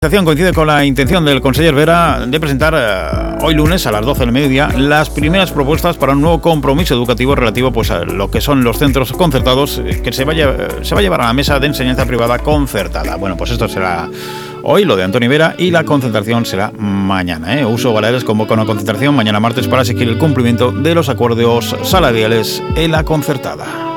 Coincide con la intención del conseller Vera de presentar hoy lunes a las 12 del mediodía las primeras propuestas para un nuevo compromiso educativo relativo pues, a lo que son los centros concertados que se va a llevar a la mesa de enseñanza privada concertada. Bueno, pues esto será hoy, lo de Antoni Vera, y la concentración será mañana. Uso Baleares convoca una concentración mañana martes para exigir el cumplimiento de los acuerdos salariales en la concertada.